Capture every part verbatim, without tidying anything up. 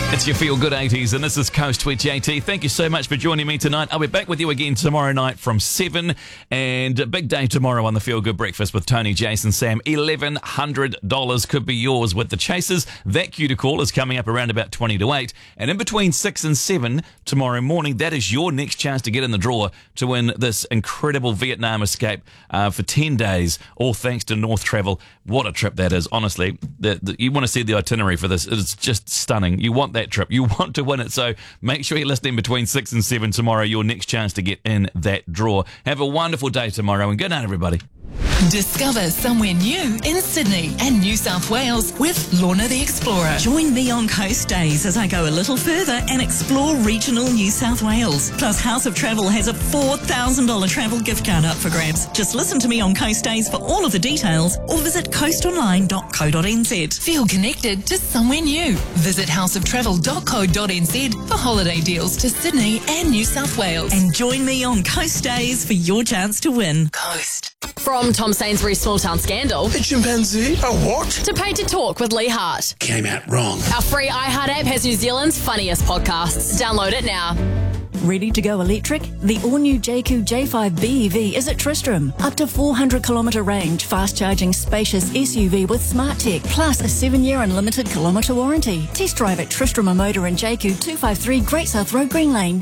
It's your Feel Good eighties, and this is Coast with J T. Thank you so much for joining me tonight. I'll be back with you again tomorrow night from seven, and a big day tomorrow on the Feel Good Breakfast with Tony, Jason, Sam. eleven hundred dollars could be yours with the Chasers. That cue to call is coming up around about twenty to eight, and in between six and seven tomorrow morning, that is your next chance to get in the draw to win this incredible Vietnam escape uh, for ten days, all thanks to North Travel. What a trip that is, honestly. The, the, you want to see the itinerary for this. It's just stunning. You want that trip. You want to win it. So make sure you're listening between six and seven tomorrow. Your next chance to get in that draw. Have a wonderful day tomorrow, and good night, everybody. Discover somewhere new in Sydney and New South Wales with Lorna the Explorer. Join me on Coast Days as I go a little further and explore regional New South Wales. Plus, House of Travel has a four thousand dollars travel gift card up for grabs. Just listen to me on Coast Days for all of the details or visit coast online dot co dot n z. Feel connected to somewhere new. Visit house of travel dot co dot n z for holiday deals to Sydney and New South Wales. And join me on Coast Days for your chance to win. Coast. From Tom Sainsbury's Small Town Scandal A chimpanzee? A what? to Paid to Talk with Lee Hart. Came out wrong. Our free iHeart app has New Zealand's funniest podcasts. Download it now. Ready to go electric? The all-new J Q J five B E V is at Tristram. Up to four hundred kilometre range, fast-charging, spacious S U V with smart tech, plus a seven-year unlimited kilometre warranty. Test drive at Tristram Motor in J Q two five three Great South Road, Green Lane.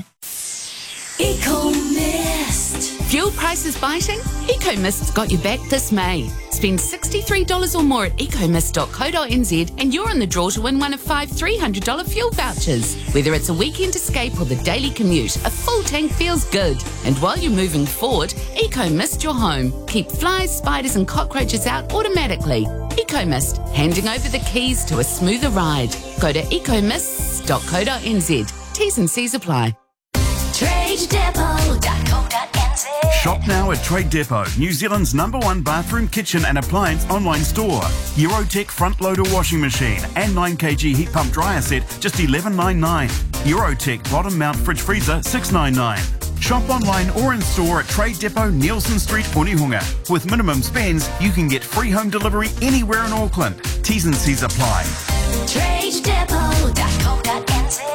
EcoMist. Fuel prices biting? EcoMist's got you back this May. Spend sixty-three dollars or more at ecomist dot co dot n z and you're in the draw to win one of five three hundred dollars fuel vouchers. Whether it's a weekend escape or the daily commute, a full tank feels good. And while you're moving forward, EcoMist your home. Keep flies, spiders and cockroaches out automatically. EcoMist, handing over the keys to a smoother ride. Go to ecomist dot co dot n z. T's and C's apply. trade depot dot co dot n z. Shop now at Trade Depot, New Zealand's number one bathroom, kitchen and appliance online store. Eurotech front loader washing machine and nine kilogram heat pump dryer set, just eleven ninety-nine. Eurotech bottom mount fridge freezer, six ninety-nine. Shop online or in store at Trade Depot, Nielsen Street, Punihunga. With minimum spends, you can get free home delivery anywhere in Auckland. T's and C's apply. trade depot dot co dot n z.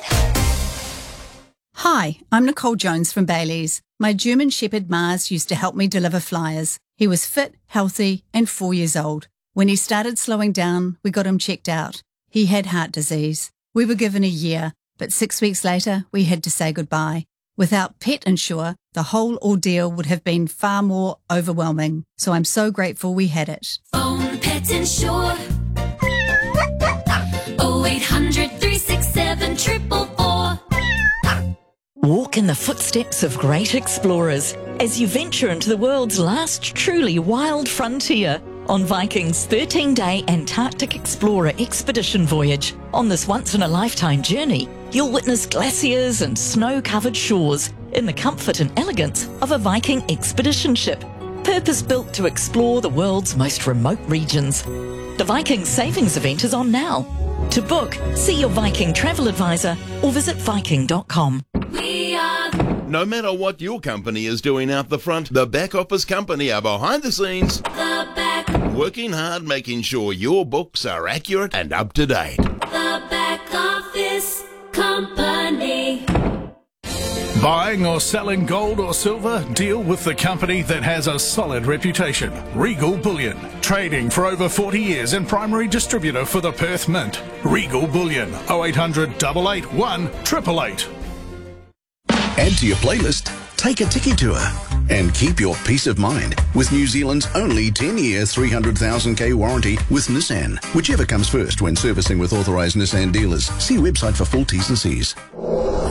Hi, I'm Nicole Jones from Bailey's. My German Shepherd Mars used to help me deliver flyers. He was fit, healthy, and four years old. When he started slowing down, we got him checked out. He had heart disease. We were given a year, but six weeks later, we had to say goodbye. Without Pet Insure, the whole ordeal would have been far more overwhelming. So I'm so grateful we had it. Phone Pet Insure. oh eight hundred, three six seven, four four four. Walk in the footsteps of great explorers as you venture into the world's last truly wild frontier on Viking's thirteen-day Antarctic Explorer expedition voyage. On this once-in-a-lifetime journey, you'll witness glaciers and snow-covered shores in the comfort and elegance of a Viking expedition ship, purpose-built to explore the world's most remote regions. The Viking Savings event is on now. To book, see your Viking travel advisor or visit viking dot com. We are No matter what your company is doing out the front, the back office company are behind the scenes, the back, working hard, making sure your books are accurate and up to date. the back office company. Buying or selling gold or silver? Deal with the company that has a solid reputation. Regal Bullion. Trading for over forty years and primary distributor for the Perth Mint. Regal Bullion. oh eight hundred, eight eight one, eight eight eight. Add to your playlist, take a Tiki tour, and keep your peace of mind with New Zealand's only ten-year, three hundred thousand k warranty with Nissan. Whichever comes first when servicing with authorised Nissan dealers. See website for full T's and C's.